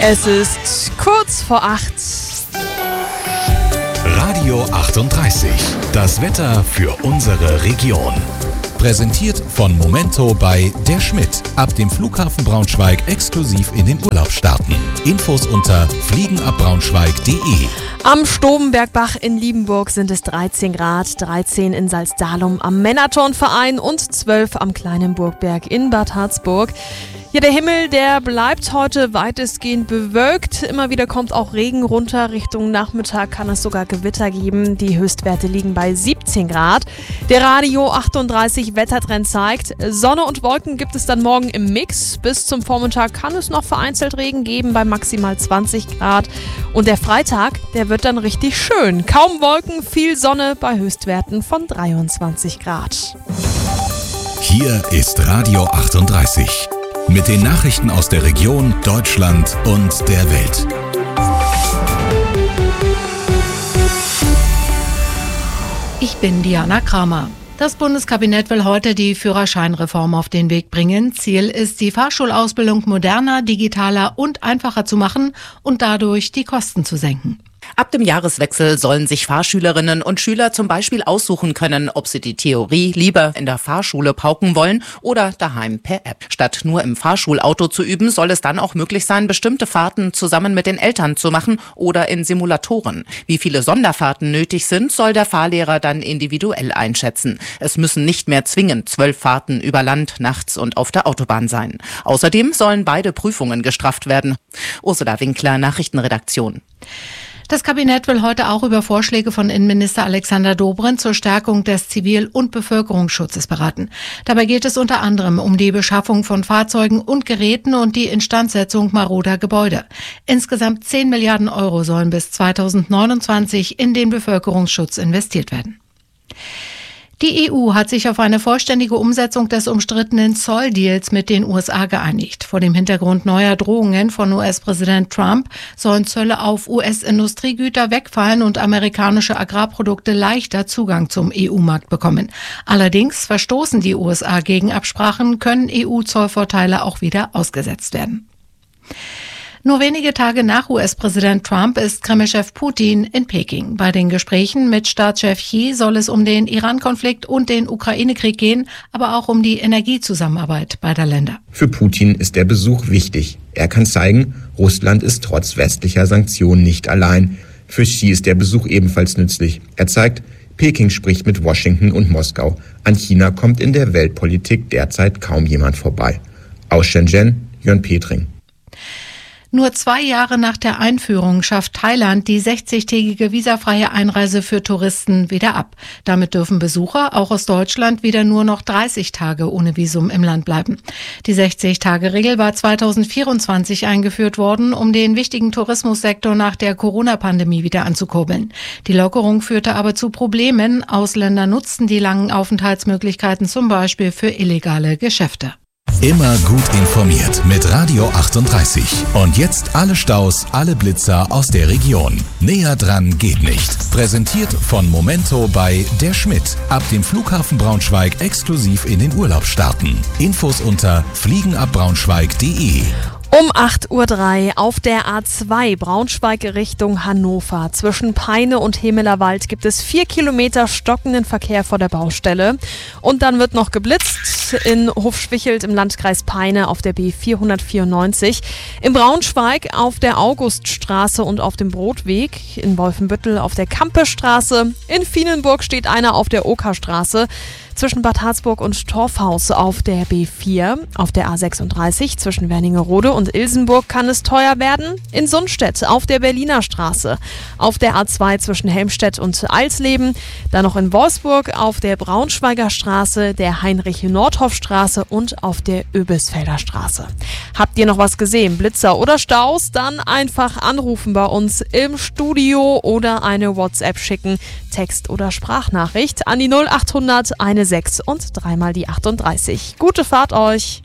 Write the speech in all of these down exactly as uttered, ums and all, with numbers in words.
Es ist kurz vor acht. Radio achtunddreißig. Das Wetter für unsere Region. Präsentiert von Momento bei Der Schmidt. Ab dem Flughafen Braunschweig exklusiv in den Urlaub starten. Infos unter fliegenabbraunschweig punkt de. Am Stobenbergbach in Liebenburg sind es dreizehn Grad, dreizehn in Salzdalum am Männerturnverein und zwölf am Kleinen Burgberg in Bad Harzburg. Ja, der Himmel, der bleibt heute weitestgehend bewölkt. Immer wieder kommt auch Regen runter. Richtung Nachmittag kann es sogar Gewitter geben. Die Höchstwerte liegen bei siebzehn Grad. Der Radio achtunddreißig Wettertrend zeigt, Sonne und Wolken gibt es dann morgen im Mix. Bis zum Vormittag kann es noch vereinzelt Regen geben bei maximal zwanzig Grad. Und der Freitag, der wird dann richtig schön. Kaum Wolken, viel Sonne bei Höchstwerten von dreiundzwanzig Grad. Hier ist Radio achtunddreißig. Mit den Nachrichten aus der Region, Deutschland und der Welt. Ich bin Diana Kramer. Das Bundeskabinett will heute die Führerscheinreform auf den Weg bringen. Ziel ist, die Fahrschulausbildung moderner, digitaler und einfacher zu machen und dadurch die Kosten zu senken. Ab dem Jahreswechsel sollen sich Fahrschülerinnen und Schüler zum Beispiel aussuchen können, ob sie die Theorie lieber in der Fahrschule pauken wollen oder daheim per App. Statt nur im Fahrschulauto zu üben, soll es dann auch möglich sein, bestimmte Fahrten zusammen mit den Eltern zu machen oder in Simulatoren. Wie viele Sonderfahrten nötig sind, soll der Fahrlehrer dann individuell einschätzen. Es müssen nicht mehr zwingend zwölf Fahrten über Land, nachts und auf der Autobahn sein. Außerdem sollen beide Prüfungen gestrafft werden. Ursula Winkler, Nachrichtenredaktion. Das Kabinett will heute auch über Vorschläge von Innenminister Alexander Dobrindt zur Stärkung des Zivil- und Bevölkerungsschutzes beraten. Dabei geht es unter anderem um die Beschaffung von Fahrzeugen und Geräten und die Instandsetzung maroder Gebäude. Insgesamt zehn Milliarden Euro sollen bis zweitausendneunundzwanzig in den Bevölkerungsschutz investiert werden. Die E U hat sich auf eine vollständige Umsetzung des umstrittenen Zolldeals mit den U S A geeinigt. Vor dem Hintergrund neuer Drohungen von U S-Präsident Trump sollen Zölle auf U S-Industriegüter wegfallen und amerikanische Agrarprodukte leichter Zugang zum E U-Markt bekommen. Allerdings verstoßen die U S A gegen Absprachen, können E U-Zollvorteile auch wieder ausgesetzt werden. Nur wenige Tage nach U S-Präsident Trump ist Kreml-Chef Putin in Peking. Bei den Gesprächen mit Staatschef Xi soll es um den Iran-Konflikt und den Ukraine-Krieg gehen, aber auch um die Energiezusammenarbeit beider Länder. Für Putin ist der Besuch wichtig. Er kann zeigen, Russland ist trotz westlicher Sanktionen nicht allein. Für Xi ist der Besuch ebenfalls nützlich. Er zeigt, Peking spricht mit Washington und Moskau. An China kommt in der Weltpolitik derzeit kaum jemand vorbei. Aus Shenzhen, Jörn Petring. Nur zwei Jahre nach der Einführung schafft Thailand die sechzigtägige visafreie Einreise für Touristen wieder ab. Damit dürfen Besucher, auch aus Deutschland, wieder nur noch dreißig Tage ohne Visum im Land bleiben. Die sechzig-Tage-Regel war zweitausendvierundzwanzig eingeführt worden, um den wichtigen Tourismussektor nach der Corona-Pandemie wieder anzukurbeln. Die Lockerung führte aber zu Problemen. Ausländer nutzten die langen Aufenthaltsmöglichkeiten zum Beispiel für illegale Geschäfte. Immer gut informiert mit Radio achtunddreißig. Und jetzt alle Staus, alle Blitzer aus der Region. Näher dran geht nicht. Präsentiert von Momento bei Der Schmidt. Ab dem Flughafen Braunschweig exklusiv in den Urlaub starten. Infos unter fliegenabbraunschweig punkt de. Um acht Uhr drei auf der A zwei Braunschweig Richtung Hannover. Zwischen Peine und Hemelerwald gibt es vier Kilometer stockenden Verkehr vor der Baustelle. Und dann wird noch geblitzt in Hofschwichelt im Landkreis Peine auf der B vierhundertvierundneunzig. In Braunschweig auf der Auguststraße und auf dem Brotweg. In Wolfenbüttel auf der Kampestraße. In Vienenburg steht einer auf der Okerstraße. Zwischen Bad Harzburg und Torfhaus auf der B vier, auf der A sechsunddreißig zwischen Wernigerode und Ilsenburg kann es teuer werden. In Sundstedt auf der Berliner Straße, auf der A zwei zwischen Helmstedt und Alsleben, dann noch in Wolfsburg auf der Braunschweiger Straße, der Heinrich-Nordhoff-Straße und auf der Öbisfelder Straße. Habt ihr noch was gesehen, Blitzer oder Staus? Dann einfach anrufen bei uns im Studio oder eine WhatsApp schicken, Text- oder Sprachnachricht an die null achthundert eine sechs und dreimal die achtunddreißig. Gute Fahrt euch!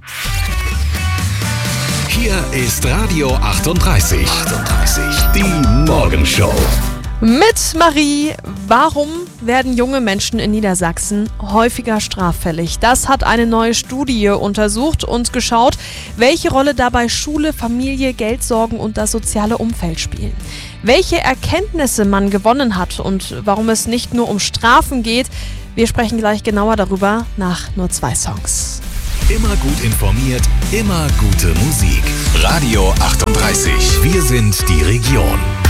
Hier ist Radio achtunddreißig. achtunddreißig. Die Morgenshow. Mit Marie, warum werden junge Menschen in Niedersachsen häufiger straffällig? Das hat eine neue Studie untersucht und geschaut, welche Rolle dabei Schule, Familie, Geldsorgen und das soziale Umfeld spielen. Welche Erkenntnisse man gewonnen hat und warum es nicht nur um Strafen geht, wir sprechen gleich genauer darüber nach nur zwei Songs. Immer gut informiert, immer gute Musik. Radio achtunddreißig. Wir sind die Region.